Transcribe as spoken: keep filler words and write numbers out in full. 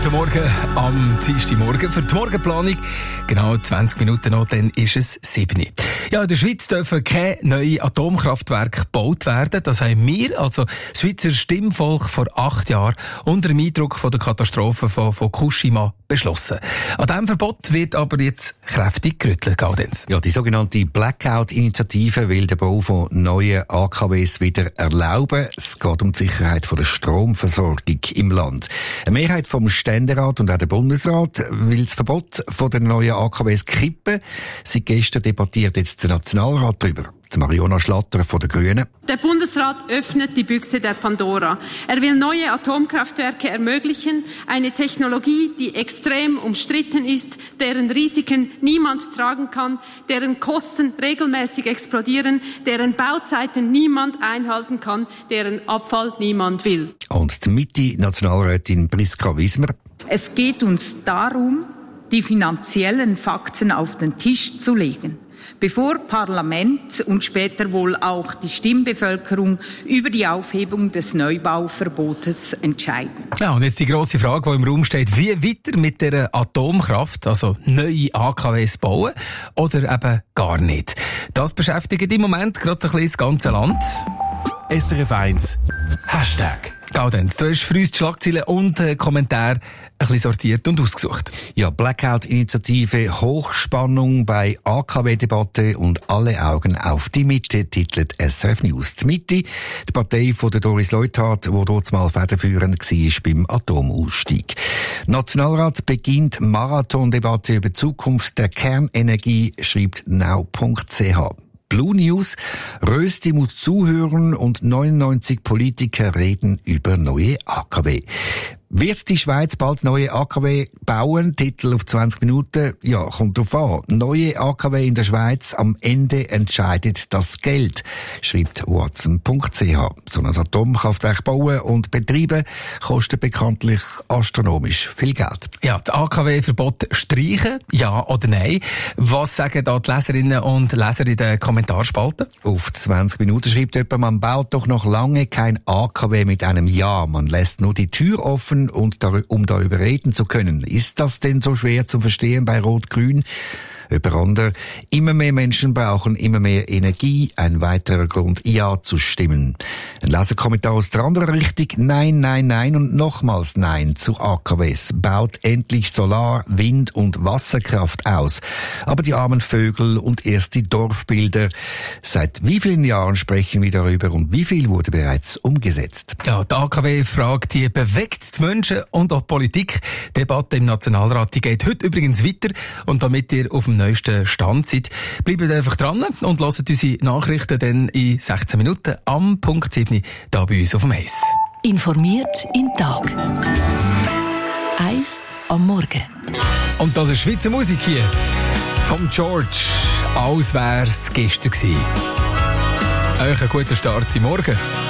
Guten Morgen am Dienstagmorgen. Für die Morgenplanung, genau zwanzig Minuten noch, dann ist es sieben Uhr. Ja, in der Schweiz dürfen keine neuen Atomkraftwerke gebaut werden. Das haben wir, also das Schweizer Stimmvolk, vor acht Jahren unter dem Eindruck von der Katastrophe von Fukushima beschlossen. An diesem Verbot wird aber jetzt kräftig gerüttelt, Gaudenz. Ja, die sogenannte Blackout-Initiative will den Bau von neuen A K Ws wieder erlauben. Es geht um die Sicherheit von der Stromversorgung im Land. Eine Mehrheit vom Ständerat und auch der Bundesrat will das Verbot von den neuen A K Ws kippen. Seit gestern debattiert jetzt der Nationalrat darüber. Mariona Schlatter von den Grünen. Der Bundesrat öffnet die Büchse der Pandora. Er will neue Atomkraftwerke ermöglichen, eine Technologie, die extrem umstritten ist, deren Risiken niemand tragen kann, deren Kosten regelmäßig explodieren, deren Bauzeiten niemand einhalten kann, deren Abfall niemand will. Und die Mitte-Nationalrätin Priska Wismer. Es geht uns darum, die finanziellen Fakten auf den Tisch zu legen, bevor Parlament und später wohl auch die Stimmbevölkerung über die Aufhebung des Neubauverbotes entscheiden. Ja, und jetzt die grosse Frage, die im Raum steht: Wie weiter mit der Atomkraft, also neue A K Ws bauen oder eben gar nicht? Das beschäftigt im Moment gerade ein bisschen das ganze Land. S R F eins Hashtag. Gaudenz, du hast für uns die Schlagzeilen und äh, Kommentare ein bisschen sortiert und ausgesucht. Ja, Blackout-Initiative, Hochspannung bei A K W-Debatte und alle Augen auf die Mitte, titelt S R F News. Die Mitte, die Partei von der Doris Leuthard, die dort mal federführend war beim Atomausstieg. Nationalrat beginnt Marathondebatte über die Zukunft der Kernenergie, schreibt now punkt c h. Blue News, Rösti muss zuhören und neunundneunzig Politiker reden über neue A K W. Wird die Schweiz bald neue A K W bauen? Titel auf zwanzig Minuten. Ja, kommt drauf an. Neue A K W in der Schweiz, am Ende entscheidet das Geld, schreibt watson punkt c h. So ein Atomkraftwerk bauen und betreiben kostet bekanntlich astronomisch viel Geld. Ja, das A K W-Verbot streichen, ja oder nein? Was sagen da die Leserinnen und Leser in den Kommentarspalten? Auf zwanzig Minuten schreibt jemand, man baut doch noch lange kein A K W mit einem Ja. Man lässt nur die Tür offen, und dar- um darüber reden zu können. Ist das denn so schwer zu verstehen bei Rot-Grün? Jemand anderes. Immer mehr Menschen brauchen immer mehr Energie. Ein weiterer Grund, Ja zu stimmen. Ein Leserkommentar aus der anderen Richtung. Nein, nein, nein und nochmals Nein zu A K Ws. Baut endlich Solar-, Wind- und Wasserkraft aus. Aber die armen Vögel und erst die Dorfbilder. Seit wie vielen Jahren sprechen wir darüber und wie viel wurde bereits umgesetzt? Ja, die A K W-Frage, die bewegt die Menschen und auch die Politik. Die Debatte im Nationalrat, die geht heute übrigens weiter. Und damit ihr auf dem neuesten Stand seid, bleibt einfach dran und hört unsere Nachrichten dann in sechzehn Minuten am Punkt sieben hier bei uns auf dem Eis. Informiert in Tag. Eis am Morgen. Und das ist Schweizer Musik hier. Vom George. Als wär's gestern gewesen. Euch einen guten Start im Morgen.